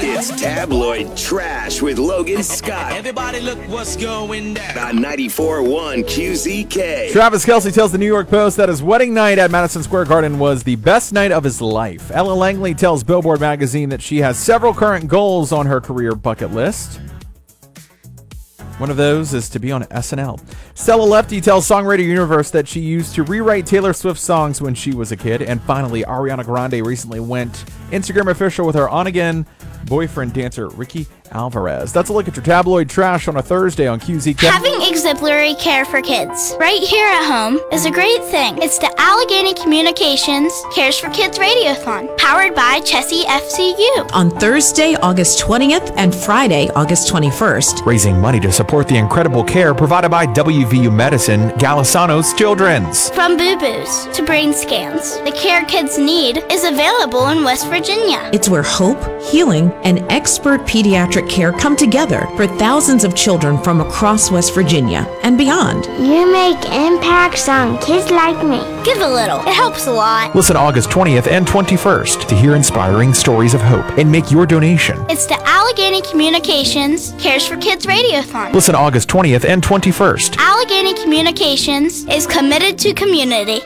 It's tabloid trash with Logan Scott Everybody look what's going down. on 94.1 QZK. Travis Kelce tells the New York Post that his wedding night at Madison Square Garden was the best night of his life. Ella Langley tells Billboard magazine that she has several current goals on her career bucket list. One of those is to be on SNL. Stella Lefty tells Songwriter Universe that she used to rewrite Taylor Swift songs when she was a kid. And finally, Ariana Grande recently went Instagram official with her on-again boyfriend dancer Ricky Alvarez. That's a look at your tabloid trash on a Thursday on QZK. Having exemplary care for kids right here at home is a great thing. It's the Allegheny Communications Cares for Kids Radiothon, powered by Chessie FCU. On Thursday, August 20th and Friday, August 21st. Raising money to support the incredible care provided by WVU Medicine, Galisano's Children's. From boo-boos to brain scans, the care kids need is available in West Virginia. It's where hope, healing, and expert pediatric care come together for thousands of children from across West Virginia and beyond. You make impacts on kids like me. Give a little. It helps a lot. Listen August 20th and 21st to hear inspiring stories of hope and make your donation. It's the Allegheny Communications Cares for Kids Radiothon. Listen August 20th and 21st. Allegheny Communications is committed to community.